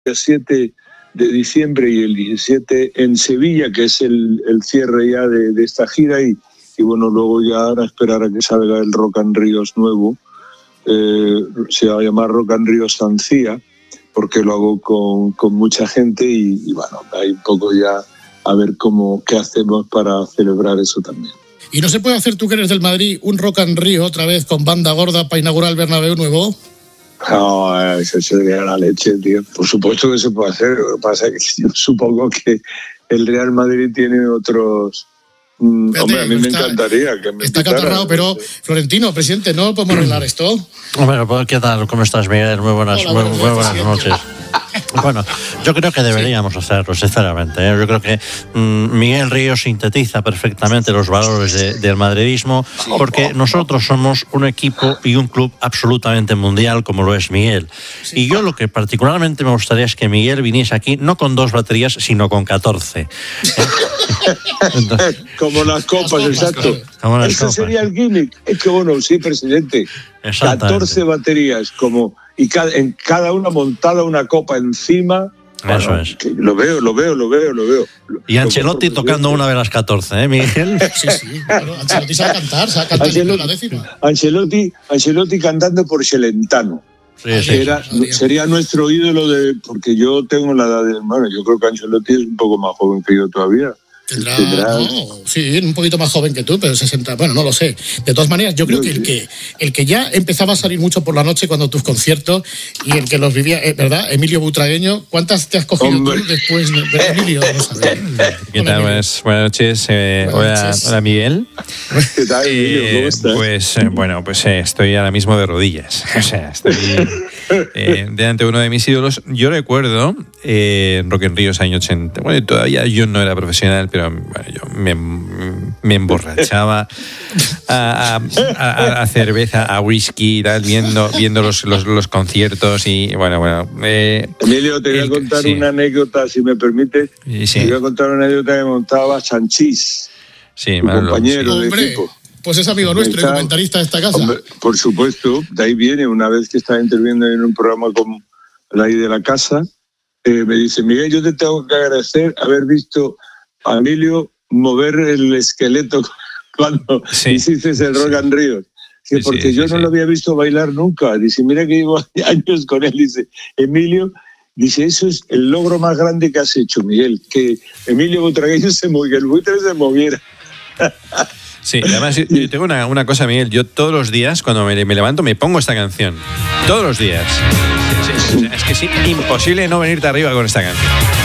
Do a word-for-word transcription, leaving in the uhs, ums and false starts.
siete de diciembre y el diecisiete en Sevilla, que es el, el cierre ya de, de esta gira, y, y bueno, luego ya ahora esperar a que salga el Rock and Ríos nuevo. Eh, se va a llamar Rock and Ríos Sancía, porque lo hago con, con mucha gente y, y bueno, hay un poco ya a ver cómo qué hacemos para celebrar eso también. ¿Y no se puede hacer, tú que eres del Madrid, un Rock and Río otra vez con banda gorda para inaugurar el Bernabéu nuevo? No, eso sería la leche, tío. Por supuesto que se puede hacer. Lo que pasa es que yo supongo que el Real Madrid tiene otros... Mm, Fíjate, hombre, a mí me está, encantaría que me Está catarrado, pero Florentino, presidente, ¿no podemos arreglar esto? Hombre, ¿qué tal? ¿Cómo estás, Miguel? Muy buenas, Hola, muy, buenas, muy buenas presidente. noches. Bueno, yo creo que deberíamos hacerlo, sinceramente. ¿eh? Yo creo que mmm, Miguel Ríos sintetiza perfectamente los valores de, del madridismo, porque nosotros somos un equipo y un club absolutamente mundial, como lo es Miguel. Y yo lo que particularmente me gustaría es que Miguel viniese aquí no con dos baterías, sino con catorce. Entonces, como las copas, las copas exacto. Como las Ese copas. sería el gimmick. Es que bueno, sí, presidente. catorce baterías, como y cada, en cada una montada una copa encima. Eso bueno, es. Lo veo, lo veo, lo veo, lo veo. Y Ancelotti tocando una de las catorce, ¿eh, Miguel? Sí, sí. Claro, Ancelotti sabe cantar, sabe cantar Ancelotti, la décima. Ancelotti, Ancelotti cantando por Celentano. Sí, sí. Era, sería nuestro ídolo de, porque yo tengo la edad de, bueno, yo creo que Ancelotti es un poco más joven que yo todavía. Tendrá, Tendrá... No, sí, un poquito más joven que tú, pero sesenta, bueno, no lo sé. De todas maneras, yo creo no, que el sí. que el que ya empezaba a salir mucho por la noche cuando tus conciertos y el que los vivía, eh, ¿verdad? Emilio Butragueño, ¿cuántas te has cogido Hombre. tú después de, de Emilio? Vamos a ver. ¿Qué Hola, tal? Emilio. Buenas, buenas noches. Eh, Buenas hola, noches. hola, Miguel. ¿Qué tal, Emilio? ¿Cómo Eh, estás? pues eh, bueno, pues eh, estoy ahora mismo de rodillas. O sea, estoy eh, delante de uno de mis ídolos. Yo recuerdo eh, Rock en Ríos año ochenta. Bueno, todavía yo no era profesional, pero bueno, yo me, me emborrachaba a, a, a, a cerveza, a whisky y tal, viendo, viendo los, los, los conciertos y bueno, bueno. Eh, Emilio, te voy a el- contar sí. una anécdota, si me permites. Sí, sí. Te voy a contar una anécdota que montaba Sanchís, Sí, tu Manolo, compañero sí. de Hombre, equipo. pues es amigo nuestro y Está- comentarista de esta casa. Hombre, por supuesto, de ahí viene, una vez que estaba interviniendo en un programa con la I de la casa, eh, me dice, Miguel, yo te tengo que agradecer haber visto a Emilio mover el esqueleto cuando Sí. hiciste el Rock and Ríos. Sí, Que porque sí, yo sí, no sí. lo había visto bailar nunca. Dice, mira que llevo años con él. Dice, Emilio, dice, eso es el logro más grande que has hecho, Miguel, que Emilio Butragueño se moviera, el buitre se moviera. Sí, además yo yo tengo una, una cosa, Miguel. Yo todos los días, cuando me, me levanto, me pongo esta canción. Todos los días. Sí, sí, sí, sí. Es que sí, imposible no venirte arriba con esta canción.